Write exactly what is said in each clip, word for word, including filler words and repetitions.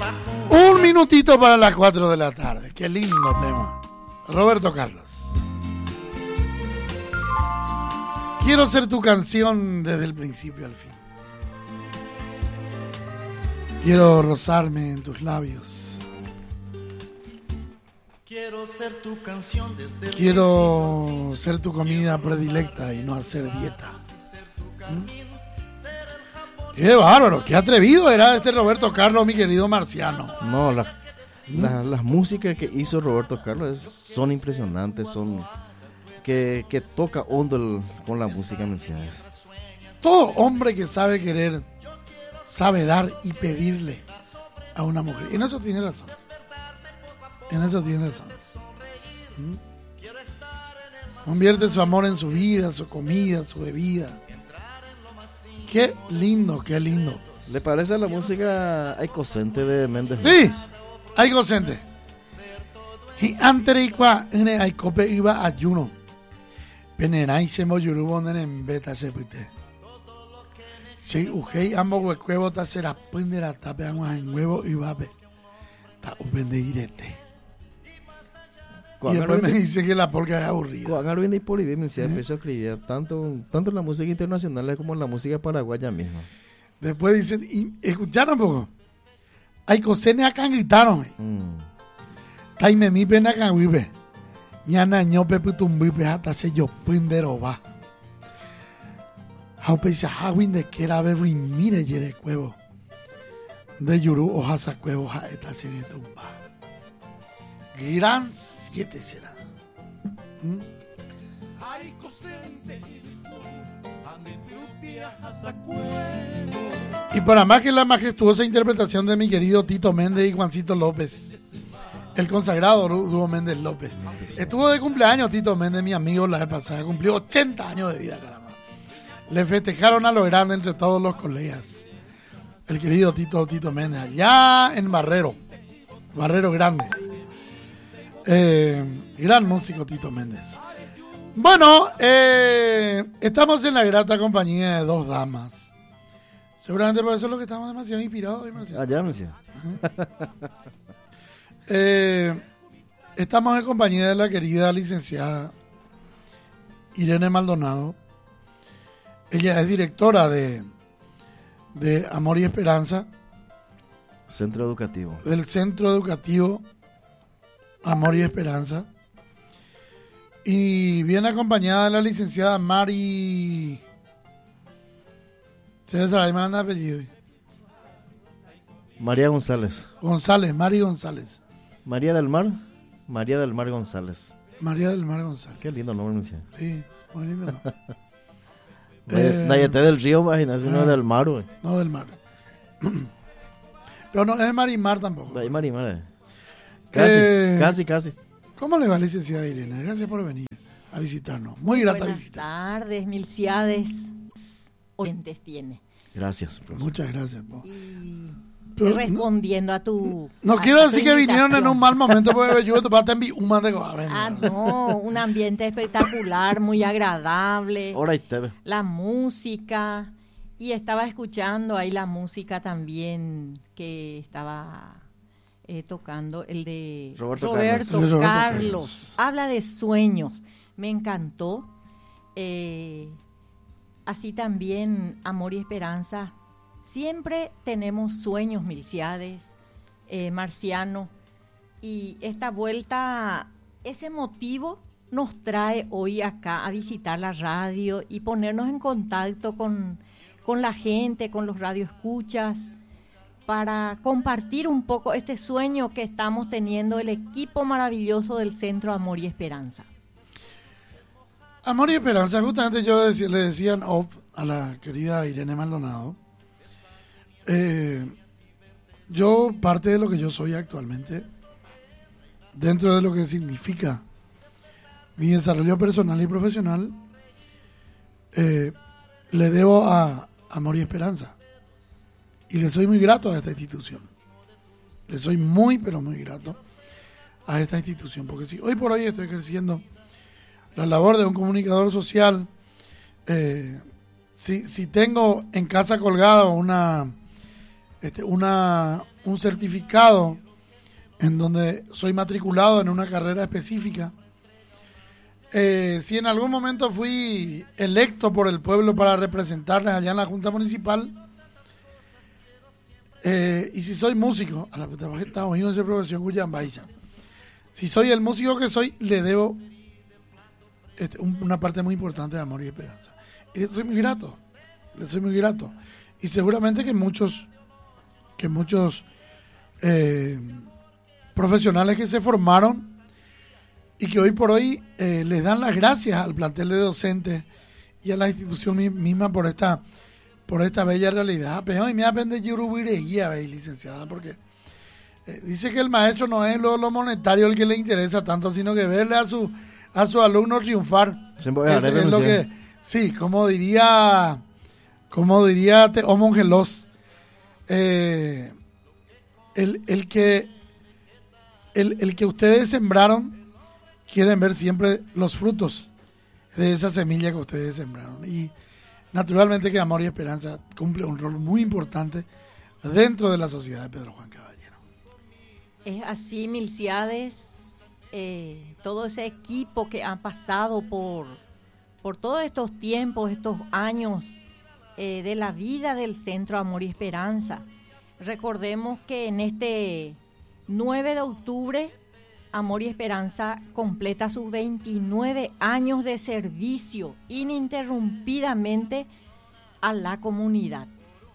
Un minutito para las cuatro de la tarde. Qué lindo tema. Roberto Carlos. Quiero ser tu canción desde el principio al fin. Quiero rozarme en tus labios. Quiero ser tu canción desde el Quiero ser tu comida predilecta y no hacer dieta. ¿Mm? Qué bárbaro, qué atrevido era este Roberto Carlos, mi querido marciano. No, la, la, las músicas que hizo Roberto Carlos es, son impresionantes, son que, que toca hondo el, con la música, ¿me entiendes? Todo hombre que sabe querer, sabe dar y pedirle a una mujer. En eso tiene razón. En eso tiene razón. ¿Mm? Convierte su amor en su vida, su comida, su bebida. Qué lindo, qué lindo. ¿Le parece la música Aicocente de Méndez? Sí, Aicocente. Y antes y cua en el Aicope iba ayuno. Penerai se moyurubo en beta se pite. Si ujei ambos huecuevos ta será pende la tape en huevo y vape. Ta upende irete. Y después me dice que la polka es aburrida. Cuando Arvin y Poliví me decía, empezó a escribir tanto, tanto en la música internacional como en la música paraguaya misma. Después dicen, y escucharon un poco. Hay cosene acá gritaron. Taime mi pena acá vive. Ñana ñope putumbipe hasta se yo pindero va. Haupeisa hawin de que era bebo y mire yere cuevo. De yuru hojasa cuevo ja esta serie tumba. Gran siete será. ¿Mm? Y para más que la majestuosa interpretación de mi querido Tito Méndez y Juancito López, el consagrado dúo Méndez López. Estuvo de cumpleaños Tito Méndez, mi amigo, la vez pasada. Cumplió ochenta años de vida, caramba. Le festejaron a lo grande entre todos los colegas. El querido Tito Tito Méndez, allá en Barrero. Barrero Grande. Eh, gran músico Tito Méndez. Bueno, eh, estamos en la grata compañía de dos damas. Seguramente por eso es lo que estamos demasiado inspirados hoy, Marcelo. Allá me decía. eh, estamos en compañía de la querida licenciada Irene Maldonado. Ella es directora de, de Amor y Esperanza. Centro Educativo. Del Centro Educativo Amor y Esperanza. Y viene acompañada de la licenciada Mari. ¿Se sabe el apellido? María González. González, Mari González. María del Mar. María del Mar González. María del Mar González. Qué lindo nombre, me decía. Sí, muy lindo. eh, Dayete del Río, imagínate, no del mar, güey. No del mar. Pero no es Marimar tampoco. Ahí Marimar. Eh. Casi, eh, casi, casi. ¿Cómo le va, licenciada Irene? Gracias por venir a visitarnos. Muy grata Buenas visita. Buenas tardes, Milciades. Oyentes tiene. Gracias, profesor. Muchas gracias. Po. Y Pero, respondiendo a tu. No a quiero tu decir que vinieron en un mal momento porque yo te parte en un de Ah, no, un ambiente espectacular, muy agradable. Ahora y te ve. La música. Y estaba escuchando ahí la música también que estaba eh, tocando, el de Roberto, Roberto, Carlos. Carlos. Roberto Carlos. Habla de sueños. Me encantó. Eh, así también, Amor y Esperanza. Siempre tenemos sueños, Milciades, eh, Marciano. Y esta vuelta, ese motivo nos trae hoy acá a visitar la radio y ponernos en contacto con, con la gente, con los radioescuchas, para compartir un poco este sueño que estamos teniendo el equipo maravilloso del Centro Amor y Esperanza. Amor y Esperanza, justamente yo decía, le decía en off a la querida Irene Maldonado. Eh, yo, parte de lo que yo soy actualmente, dentro de lo que significa mi desarrollo personal y profesional, eh, le debo a Amor y Esperanza. Y le soy muy grato a esta institución. Le soy muy, pero muy grato a esta institución. Porque si hoy por hoy estoy creciendo la labor de un comunicador social, eh, si, si tengo en casa colgada una, este, una, un certificado en donde soy matriculado en una carrera específica. Eh, si en algún momento fui electo por el pueblo para representarles allá en la Junta Municipal, eh, y si soy músico, a la Estamos Unidos de Profesión Guyambaiza, si soy el músico que soy, le debo este, un, una parte muy importante de amor y esperanza. Y le soy muy grato, le soy muy grato. Y seguramente que muchos, que muchos eh, profesionales que se formaron y que hoy por hoy eh, les dan las gracias al plantel de docentes y a la institución misma por esta por esta bella realidad. Pero y me aprende yurubireguía, licenciada, porque eh, dice que el maestro no es lo, lo monetario el que le interesa tanto, sino que verle a su a su alumno triunfar. Ese es lo que, sí, como diría como diría Teomo Angelos, eh, el, el que el, el que ustedes sembraron, quieren ver siempre los frutos de esa semilla que ustedes sembraron. Y naturalmente que Amor y Esperanza cumple un rol muy importante dentro de la sociedad de Pedro Juan Caballero. Es así, Milciades, eh, todo ese equipo que ha pasado por, por todos estos tiempos, estos años eh, de la vida del Centro Amor y Esperanza. Recordemos que en este nueve de octubre Amor y Esperanza completa sus veintinueve años de servicio ininterrumpidamente a la comunidad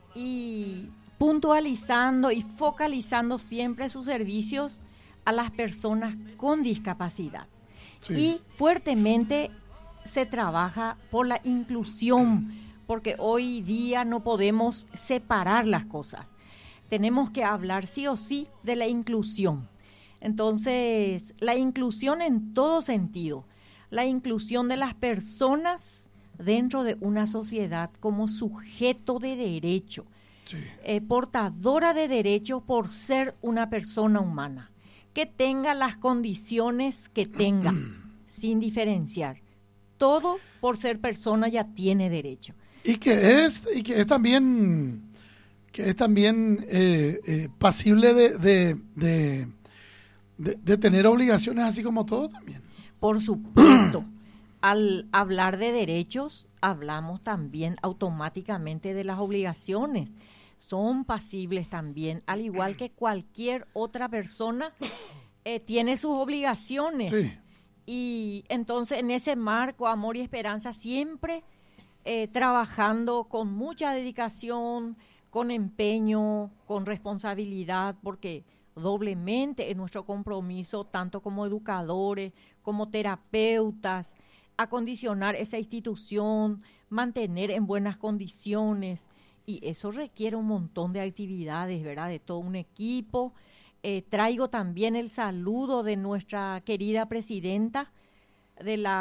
y puntualizando y focalizando siempre sus servicios a las personas con discapacidad. Sí. Y fuertemente se trabaja por la inclusión, porque hoy día no podemos separar las cosas. Tenemos que hablar sí o sí de la inclusión. Entonces, la inclusión en todo sentido, la inclusión de las personas dentro de una sociedad como sujeto de derecho, sí. eh, portadora de derechos por ser una persona humana, que tenga las condiciones que tenga, sin diferenciar. Todo por ser persona ya tiene derecho. Y que es, y que es también, que es también eh, eh, pasible de... de, de De, de tener obligaciones así como todo también. Por supuesto, al hablar de derechos, hablamos también automáticamente de las obligaciones. Son pasibles también, al igual que cualquier otra persona eh, tiene sus obligaciones. Sí. Y entonces en ese marco, Amor y Esperanza siempre eh, trabajando con mucha dedicación, con empeño, con responsabilidad, porque doblemente es nuestro compromiso, tanto como educadores, como terapeutas, acondicionar esa institución, mantener en buenas condiciones, y eso requiere un montón de actividades, ¿verdad?, de todo un equipo. Eh, traigo también el saludo de nuestra querida presidenta de la